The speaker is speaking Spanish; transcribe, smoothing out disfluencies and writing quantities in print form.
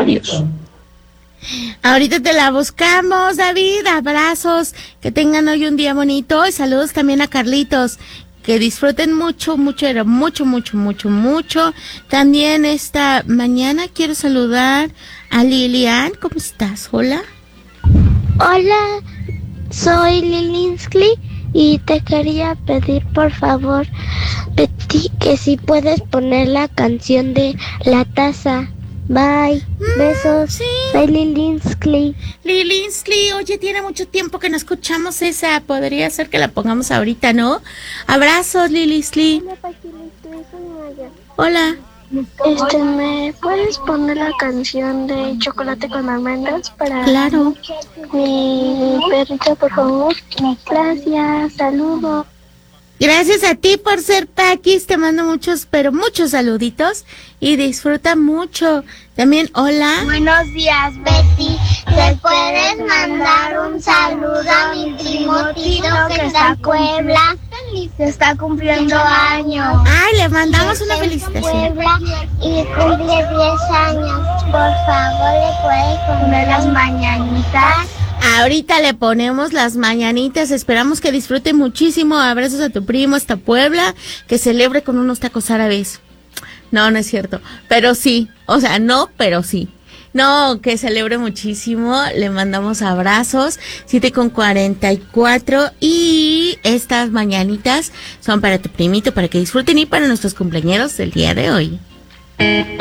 Adiós. Ahorita te la buscamos, David. Abrazos. Que tengan hoy un día bonito. Y saludos también a Carlitos. Que disfruten mucho. También esta mañana quiero saludar a Lilian. ¿Cómo estás? Hola. Hola, soy Lilinsky y te quería pedir por favor, Betty, que si puedes poner la canción de La Taza. Bye, besos, sí. Soy Lilinsky. Lilinsky, oye, tiene mucho tiempo que no escuchamos esa. Podría ser que la pongamos ahorita, ¿no? Abrazos, Lilinsky. Hola. ¿Me puedes poner la canción de Chocolate con Almendras para Claro. mi perrita, por favor? Gracias, saludos. Gracias a ti por ser Paquis, te mando muchos saluditos y disfruta mucho. También, hola. Buenos días, Betty. ¿Te puedes mandar un saludo a mi primo Tito que está en Puebla? Se está cumpliendo años. Ay, le mandamos una felicitación. Puebla y cumple 10 años. Por favor, ¿le puedes poner las mañanitas? Ahorita le ponemos las mañanitas, esperamos que disfrute muchísimo. Abrazos a tu primo hasta Puebla, que celebre con unos tacos árabes. No es cierto, pero sí, o sea, no, pero sí. No, que celebre muchísimo, le mandamos abrazos, 7:44, y estas mañanitas son para tu primito, para que disfruten y para nuestros cumpleaños del día de hoy.